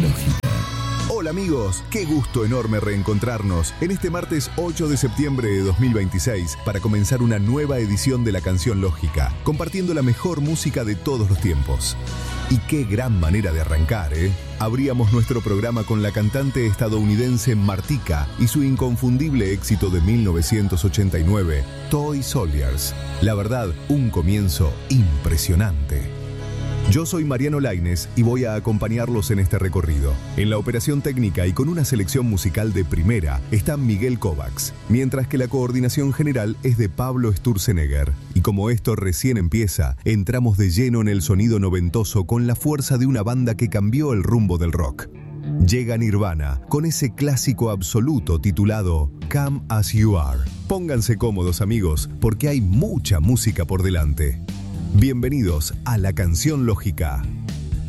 lógica. Hola amigos, qué gusto enorme reencontrarnos en este martes 8 de septiembre de 2026 para comenzar una nueva edición de La Canción Lógica, compartiendo la mejor música de todos los tiempos. Y qué gran manera de arrancar, ¿eh? Abríamos nuestro programa con la cantante estadounidense Martika y su inconfundible éxito de 1989, Toy Soldiers. La verdad, un comienzo impresionante. Yo soy Mariano Lainez y voy a acompañarlos en este recorrido. En la operación técnica y con una selección musical de primera está Miguel Kovacs, mientras que la coordinación general es de Pablo Sturzenegger. Y como esto recién empieza, entramos de lleno en el sonido noventoso con la fuerza de una banda que cambió el rumbo del rock. Llega Nirvana con ese clásico absoluto titulado Come As You Are. Pónganse cómodos amigos, porque hay mucha música por delante. Bienvenidos a La Canción Lógica.